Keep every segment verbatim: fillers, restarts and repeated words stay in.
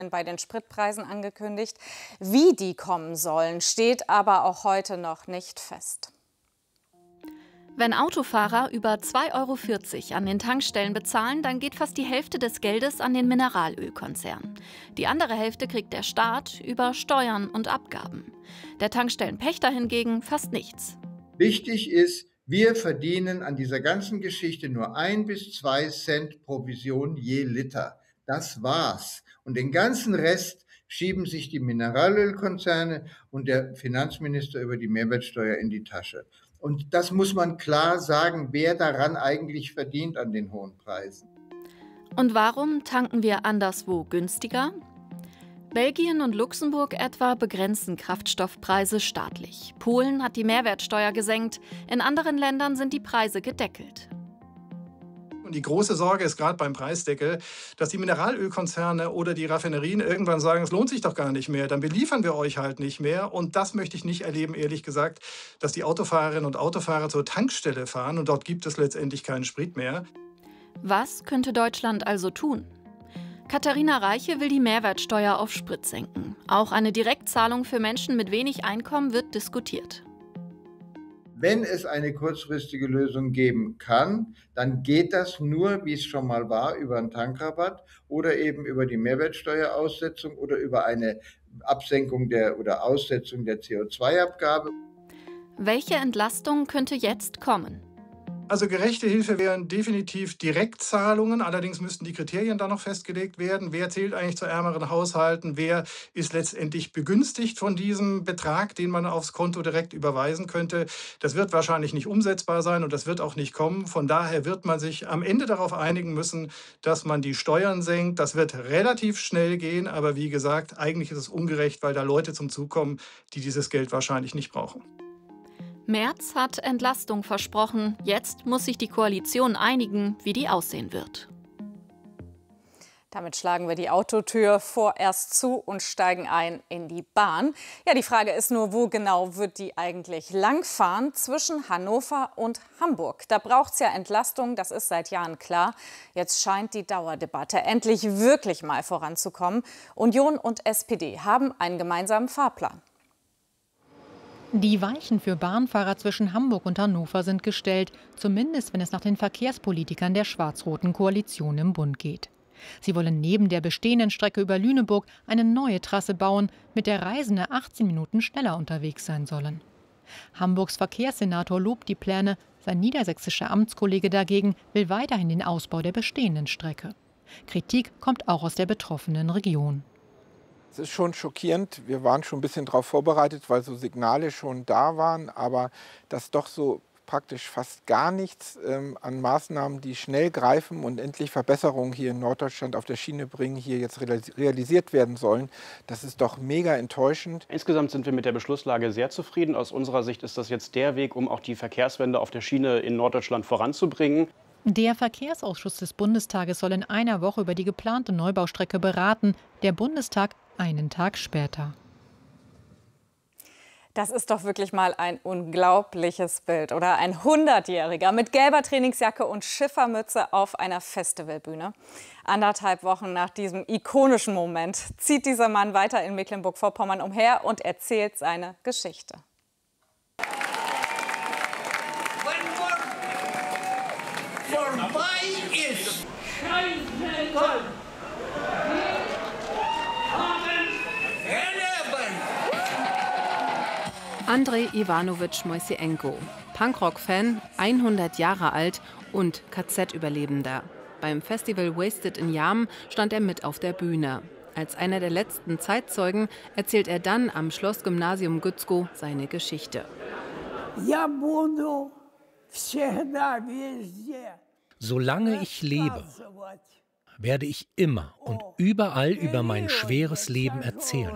bei den Spritpreisen angekündigt. Wie die kommen sollen, steht aber auch heute noch nicht fest. Wenn Autofahrer über zwei Euro vierzig an den Tankstellen bezahlen, dann geht fast die Hälfte des Geldes an den Mineralölkonzern. Die andere Hälfte kriegt der Staat über Steuern und Abgaben. Der Tankstellenpächter hingegen fast nichts. Wichtig ist, wir verdienen an dieser ganzen Geschichte nur ein bis zwei Cent Provision je Liter. Das war's. Und den ganzen Rest schieben sich die Mineralölkonzerne und der Finanzminister über die Mehrwertsteuer in die Tasche. Und das muss man klar sagen, wer daran eigentlich verdient an den hohen Preisen. Und warum tanken wir anderswo günstiger? Belgien und Luxemburg etwa begrenzen Kraftstoffpreise staatlich. Polen hat die Mehrwertsteuer gesenkt. In anderen Ländern sind die Preise gedeckelt. Und die große Sorge ist gerade beim Preisdeckel, dass die Mineralölkonzerne oder die Raffinerien irgendwann sagen, es lohnt sich doch gar nicht mehr, dann beliefern wir euch halt nicht mehr. Und das möchte ich nicht erleben, ehrlich gesagt, dass die Autofahrerinnen und Autofahrer zur Tankstelle fahren und dort gibt es letztendlich keinen Sprit mehr. Was könnte Deutschland also tun? Katharina Reiche will die Mehrwertsteuer auf Sprit senken. Auch eine Direktzahlung für Menschen mit wenig Einkommen wird diskutiert. Wenn es eine kurzfristige Lösung geben kann, dann geht das nur, wie es schon mal war, über einen Tankrabatt oder eben über die Mehrwertsteueraussetzung oder über eine Absenkung der oder Aussetzung der C O zwei Abgabe. Welche Entlastung könnte jetzt kommen? Also gerechte Hilfe wären definitiv Direktzahlungen. Allerdings müssten die Kriterien dann noch festgelegt werden. Wer zählt eigentlich zu ärmeren Haushalten? Wer ist letztendlich begünstigt von diesem Betrag, den man aufs Konto direkt überweisen könnte? Das wird wahrscheinlich nicht umsetzbar sein und das wird auch nicht kommen. Von daher wird man sich am Ende darauf einigen müssen, dass man die Steuern senkt. Das wird relativ schnell gehen. Aber wie gesagt, eigentlich ist es ungerecht, weil da Leute zum Zug kommen, die dieses Geld wahrscheinlich nicht brauchen. Merz hat Entlastung versprochen. Jetzt muss sich die Koalition einigen, wie die aussehen wird. Damit schlagen wir die Autotür vorerst zu und steigen ein in die Bahn. Ja, die Frage ist nur, wo genau wird die eigentlich langfahren? Zwischen Hannover und Hamburg. Da braucht es ja Entlastung, das ist seit Jahren klar. Jetzt scheint die Dauerdebatte endlich wirklich mal voranzukommen. Union und S P D haben einen gemeinsamen Fahrplan. Die Weichen für Bahnfahrer zwischen Hamburg und Hannover sind gestellt, zumindest wenn es nach den Verkehrspolitikern der schwarz-roten Koalition im Bund geht. Sie wollen neben der bestehenden Strecke über Lüneburg eine neue Trasse bauen, mit der Reisende achtzehn Minuten schneller unterwegs sein sollen. Hamburgs Verkehrssenator lobt die Pläne, sein niedersächsischer Amtskollege dagegen will weiterhin den Ausbau der bestehenden Strecke. Kritik kommt auch aus der betroffenen Region. Es ist schon schockierend. Wir waren schon ein bisschen darauf vorbereitet, weil so Signale schon da waren. Aber dass doch so praktisch fast gar nichts ähm, an Maßnahmen, die schnell greifen und endlich Verbesserungen hier in Norddeutschland auf der Schiene bringen, hier jetzt realisiert werden sollen, das ist doch mega enttäuschend. Insgesamt sind wir mit der Beschlusslage sehr zufrieden. Aus unserer Sicht ist das jetzt der Weg, um auch die Verkehrswende auf der Schiene in Norddeutschland voranzubringen. Der Verkehrsausschuss des Bundestages soll in einer Woche über die geplante Neubaustrecke beraten. Der Bundestag einen Tag später. Das ist doch wirklich mal ein unglaubliches Bild, oder? Ein hundertjähriger mit gelber Trainingsjacke und Schiffermütze auf einer Festivalbühne. Anderthalb Wochen nach diesem ikonischen Moment zieht dieser Mann weiter in Mecklenburg-Vorpommern umher und erzählt seine Geschichte. Vorbei ist Scheiße! Andrei Iwanowitsch Moiseenko, Punkrock-Fan, hundert Jahre alt und K Z-Überlebender. Beim Festival Wasted in Jam stand er mit auf der Bühne. Als einer der letzten Zeitzeugen erzählt er dann am Schlossgymnasium Gützkow seine Geschichte. Solange ich lebe, werde ich immer und überall über mein schweres Leben erzählen.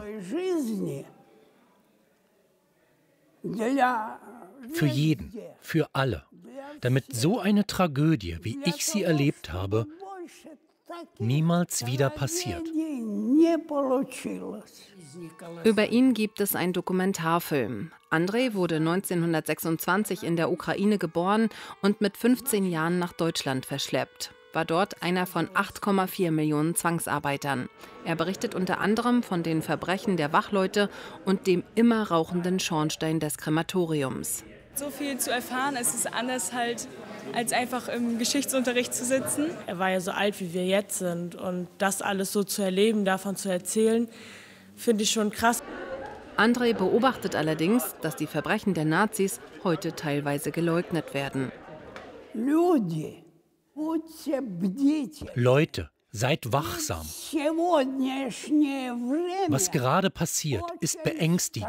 Für jeden, für alle, damit so eine Tragödie, wie ich sie erlebt habe, niemals wieder passiert. Über ihn gibt es einen Dokumentarfilm. Andrei wurde neunzehnhundertsechsundzwanzig in der Ukraine geboren und mit fünfzehn Jahren nach Deutschland verschleppt. war dort einer von acht Komma vier Millionen Zwangsarbeitern. Er berichtet unter anderem von den Verbrechen der Wachleute und dem immer rauchenden Schornstein des Krematoriums. So viel zu erfahren, es ist anders halt, als einfach im Geschichtsunterricht zu sitzen. Er war ja so alt, wie wir jetzt sind. Und das alles so zu erleben, davon zu erzählen, finde ich schon krass. André beobachtet allerdings, dass die Verbrechen der Nazis heute teilweise geleugnet werden. Leute, seid wachsam. Was gerade passiert, ist beängstigend.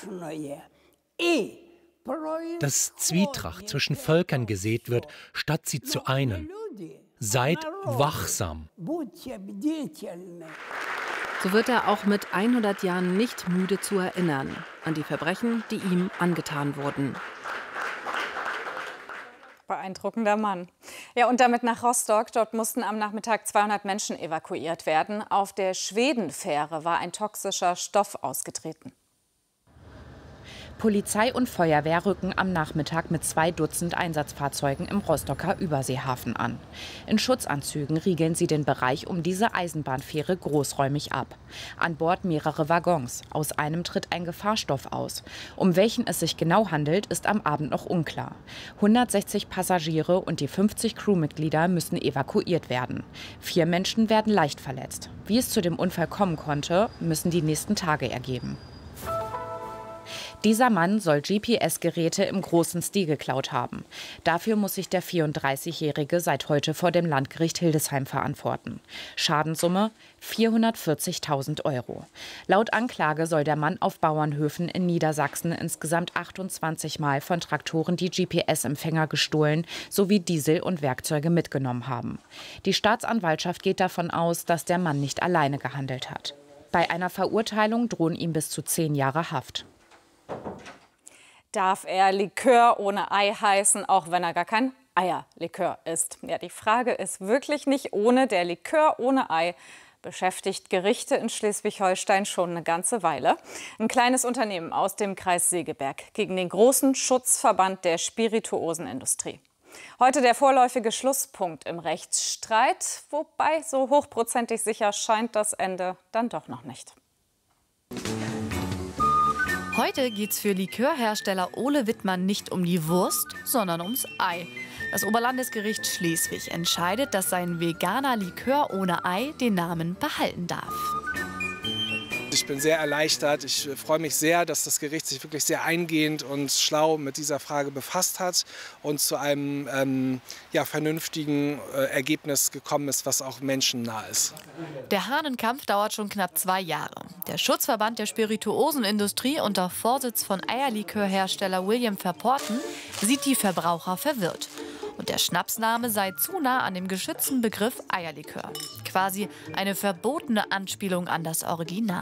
Dass Zwietracht zwischen Völkern gesät wird, statt sie zu einen. Seid wachsam. So wird er auch mit hundert Jahren nicht müde zu erinnern an die Verbrechen, die ihm angetan wurden. Beeindruckender Mann. Ja, und damit nach Rostock. Dort mussten am Nachmittag zweihundert Menschen evakuiert werden. Auf der Schwedenfähre war ein toxischer Stoff ausgetreten. Polizei und Feuerwehr rücken am Nachmittag mit zwei Dutzend Einsatzfahrzeugen im Rostocker Überseehafen an. In Schutzanzügen riegeln sie den Bereich um diese Eisenbahnfähre großräumig ab. An Bord mehrere Waggons. Aus einem tritt ein Gefahrstoff aus. Um welchen es sich genau handelt, ist am Abend noch unklar. hundertsechzig Passagiere und die fünfzig Crewmitglieder müssen evakuiert werden. Vier Menschen werden leicht verletzt. Wie es zu dem Unfall kommen konnte, müssen die nächsten Tage ergeben. Dieser Mann soll G P S-Geräte im großen Stil geklaut haben. Dafür muss sich der vierunddreißigjährige seit heute vor dem Landgericht Hildesheim verantworten. Schadenssumme vierhundertvierzigtausend Euro. Laut Anklage soll der Mann auf Bauernhöfen in Niedersachsen insgesamt achtundzwanzig Mal von Traktoren die G P S-Empfänger gestohlen sowie Diesel und Werkzeuge mitgenommen haben. Die Staatsanwaltschaft geht davon aus, dass der Mann nicht alleine gehandelt hat. Bei einer Verurteilung drohen ihm bis zu zehn Jahre Haft. Darf er Likör ohne Ei heißen, auch wenn er gar kein Eierlikör ist? Ja, die Frage ist wirklich nicht ohne. Der Likör ohne Ei beschäftigt Gerichte in Schleswig-Holstein schon eine ganze Weile. Ein kleines Unternehmen aus dem Kreis Segeberg gegen den großen Schutzverband der Spirituosenindustrie. Heute der vorläufige Schlusspunkt im Rechtsstreit, wobei so hochprozentig sicher scheint das Ende dann doch noch nicht. Heute geht's für Likörhersteller Ole Wittmann nicht um die Wurst, sondern ums Ei. Das Oberlandesgericht Schleswig entscheidet, dass sein veganer Likör ohne Ei den Namen behalten darf. Ich bin sehr erleichtert. Ich freue mich sehr, dass das Gericht sich wirklich sehr eingehend und schlau mit dieser Frage befasst hat und zu einem ähm, ja, vernünftigen äh, Ergebnis gekommen ist, was auch menschennah ist. Der Hahnenkampf dauert schon knapp zwei Jahre. Der Schutzverband der Spirituosenindustrie unter Vorsitz von Eierlikörhersteller William Verporten sieht die Verbraucher verwirrt. Und der Schnapsname sei zu nah an dem geschützten Begriff Eierlikör. Quasi eine verbotene Anspielung an das Original.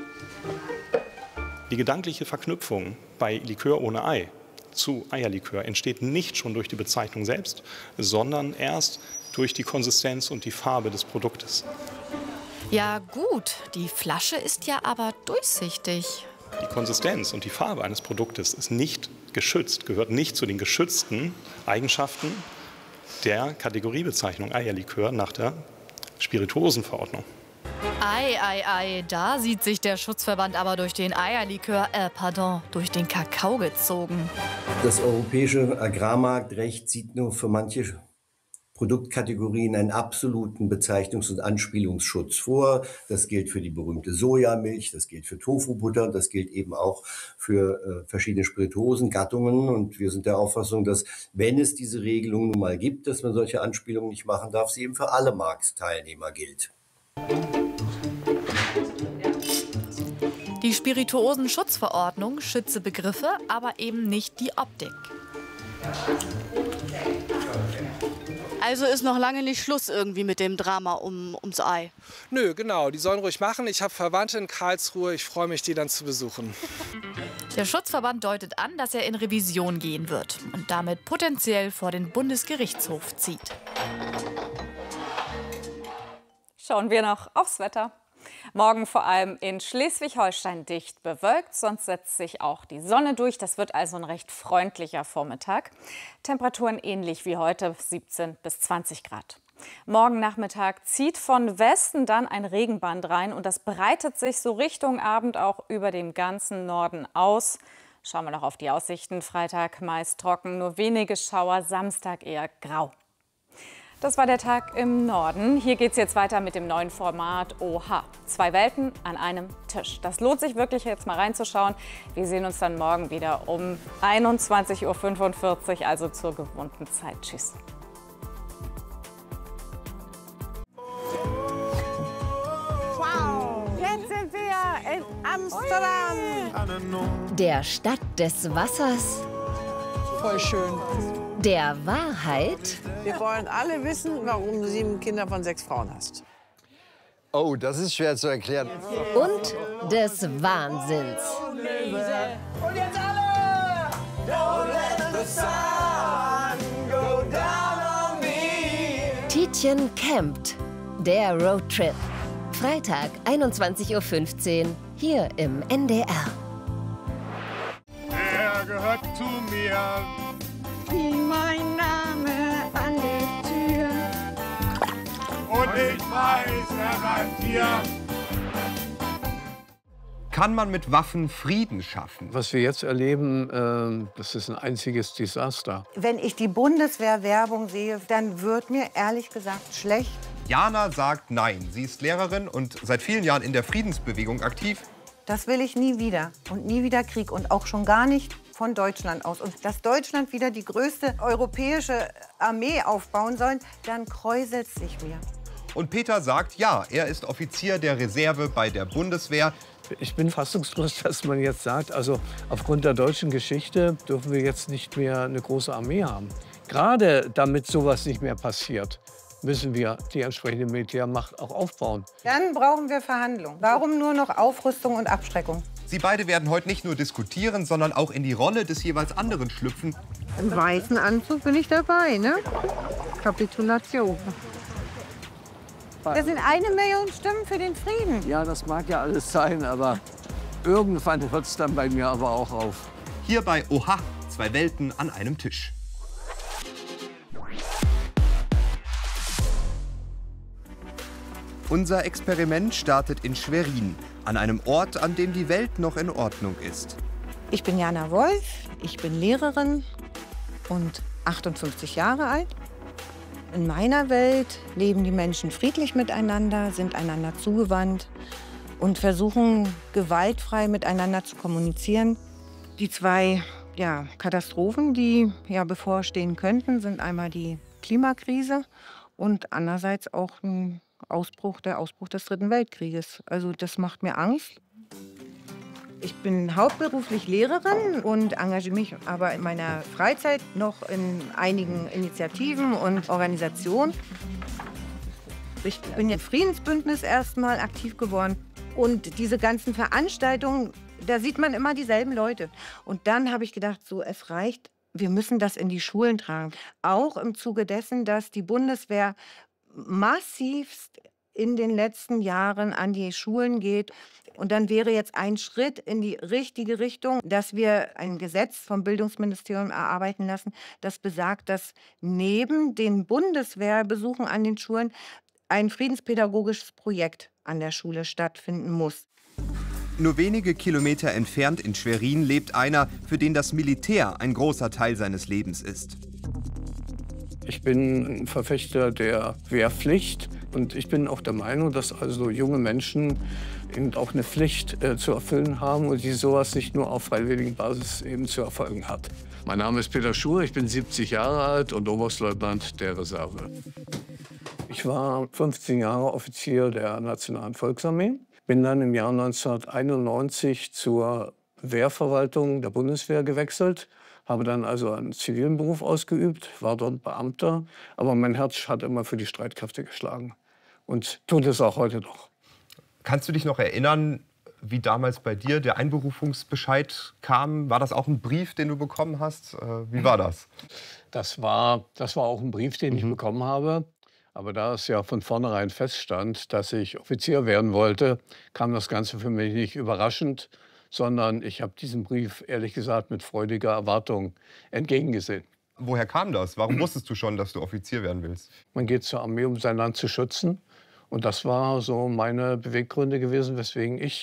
Die gedankliche Verknüpfung bei Likör ohne Ei zu Eierlikör entsteht nicht schon durch die Bezeichnung selbst, sondern erst durch die Konsistenz und die Farbe des Produktes. Ja gut, die Flasche ist ja aber durchsichtig. Die Konsistenz und die Farbe eines Produktes ist nicht geschützt, gehört nicht zu den geschützten Eigenschaften der Kategoriebezeichnung Eierlikör nach der Spirituosenverordnung. Ei, ei, ei, da sieht sich der Schutzverband aber durch den Eierlikör, äh, pardon, durch den Kakao gezogen. Das europäische Agrarmarktrecht sieht nur für manche Produktkategorien einen absoluten Bezeichnungs- und Anspielungsschutz vor. Das gilt für die berühmte Sojamilch, das gilt für Tofubutter, das gilt eben auch für äh, verschiedene Spirituosengattungen. Und wir sind der Auffassung, dass, wenn es diese Regelung nun mal gibt, dass man solche Anspielungen nicht machen darf, sie eben für alle Marktteilnehmer gilt. Die Spirituosenschutzverordnung schütze Begriffe, aber eben nicht die Optik. Also ist noch lange nicht Schluss irgendwie mit dem Drama um, ums Ei. Nö, genau. Die sollen ruhig machen. Ich habe Verwandte in Karlsruhe. Ich freue mich, die dann zu besuchen. Der Schutzverband deutet an, dass er in Revision gehen wird und damit potenziell vor den Bundesgerichtshof zieht. Schauen wir noch aufs Wetter. Morgen vor allem in Schleswig-Holstein dicht bewölkt, sonst setzt sich auch die Sonne durch. Das wird also ein recht freundlicher Vormittag. Temperaturen ähnlich wie heute, siebzehn bis zwanzig Grad. Morgen Nachmittag zieht von Westen dann ein Regenband rein und das breitet sich so Richtung Abend auch über dem ganzen Norden aus. Schauen wir noch auf die Aussichten. Freitag meist trocken, nur wenige Schauer, Samstag eher grau. Das war der Tag im Norden. Hier geht es jetzt weiter mit dem neuen Format Oha. Zwei Welten an einem Tisch. Das lohnt sich wirklich, jetzt mal reinzuschauen. Wir sehen uns dann morgen wieder um einundzwanzig Uhr fünfundvierzig, also zur gewohnten Zeit. Tschüss. Wow, jetzt sind wir in Amsterdam. Der Stadt des Wassers. Voll schön. Der Wahrheit. Wir wollen alle wissen, warum du sieben Kinder von sechs Frauen hast. Oh, das ist schwer zu erklären. Und des Wahnsinns. Und jetzt alle! Don't let the sun go down on me. Tietjen campt. Der Roadtrip. Freitag, einundzwanzig Uhr fünfzehn, hier im N D R. Er gehört zu mir. Wie mein Name an die Tür. Und ich weiß, er bleibt hier. Kann man mit Waffen Frieden schaffen? Was wir jetzt erleben, äh, das ist ein einziges Desaster. Wenn ich die Bundeswehr-Werbung sehe, dann wird mir ehrlich gesagt schlecht. Jana sagt nein. Sie ist Lehrerin und seit vielen Jahren in der Friedensbewegung aktiv. Das will ich nie wieder. Und nie wieder Krieg. Und auch schon gar nicht von Deutschland aus. Und dass Deutschland wieder die größte europäische Armee aufbauen soll, dann kräuselt es sich mir. Und Peter sagt ja, er ist Offizier der Reserve bei der Bundeswehr. Ich bin fassungslos, dass man jetzt sagt, also aufgrund der deutschen Geschichte dürfen wir jetzt nicht mehr eine große Armee haben. Gerade damit sowas nicht mehr passiert, müssen wir die entsprechende Militärmacht auch aufbauen. Dann brauchen wir Verhandlungen. Warum nur noch Aufrüstung und Abschreckung? Sie beide werden heute nicht nur diskutieren, sondern auch in die Rolle des jeweils anderen schlüpfen. Im weißen Anzug bin ich dabei, ne? Kapitulation. Das sind eine Million Stimmen für den Frieden. Ja, das mag ja alles sein, aber irgendwann hört es dann bei mir aber auch auf. Hier bei Oha, zwei Welten an einem Tisch. Unser Experiment startet in Schwerin, an einem Ort, an dem die Welt noch in Ordnung ist. Ich bin Jana Wolf, ich bin Lehrerin und achtundfünfzig Jahre alt. In meiner Welt leben die Menschen friedlich miteinander, sind einander zugewandt und versuchen gewaltfrei miteinander zu kommunizieren. Die zwei ja, Katastrophen, die ja bevorstehen könnten, sind einmal die Klimakrise und andererseits auch ein Ausbruch, der Ausbruch des Dritten Weltkrieges. Also das macht mir Angst. Ich bin hauptberuflich Lehrerin und engagiere mich aber in meiner Freizeit noch in einigen Initiativen und Organisationen. Ich bin im Friedensbündnis erstmal aktiv geworden. Und diese ganzen Veranstaltungen, da sieht man immer dieselben Leute. Und dann habe ich gedacht, so, es reicht, wir müssen das in die Schulen tragen. Auch im Zuge dessen, dass die Bundeswehr massivst in den letzten Jahren an die Schulen geht. Und dann wäre jetzt ein Schritt in die richtige Richtung, dass wir ein Gesetz vom Bildungsministerium erarbeiten lassen, das besagt, dass neben den Bundeswehrbesuchen an den Schulen ein friedenspädagogisches Projekt an der Schule stattfinden muss. Nur wenige Kilometer entfernt in Schwerin lebt einer, für den das Militär ein großer Teil seines Lebens ist. Ich bin ein Verfechter der Wehrpflicht und ich bin auch der Meinung, dass also junge Menschen eben auch eine Pflicht äh, zu erfüllen haben und die sowas nicht nur auf freiwilligen Basis eben zu erfolgen hat. Mein Name ist Peter Schur, ich bin siebzig Jahre alt und Oberstleutnant der Reserve. Ich war fünfzehn Jahre Offizier der Nationalen Volksarmee, bin dann im Jahr neunzehnhunderteinundneunzig zur Wehrverwaltung der Bundeswehr gewechselt. Habe dann also einen zivilen Beruf ausgeübt, war dort Beamter. Aber mein Herz hat immer für die Streitkräfte geschlagen und tut es auch heute noch. Kannst du dich noch erinnern, wie damals bei dir der Einberufungsbescheid kam? War das auch ein Brief, den du bekommen hast? Wie war das? Das war, das war auch ein Brief, den ich bekommen habe. Aber da es ja von vornherein feststand, dass ich Offizier werden wollte, kam das Ganze für mich nicht überraschend, sondern ich habe diesen Brief ehrlich gesagt mit freudiger Erwartung entgegengesehen. Woher kam das? Warum wusstest du schon, dass du Offizier werden willst? Man geht zur Armee, um sein Land zu schützen. Und das war so meine Beweggründe gewesen, weswegen ich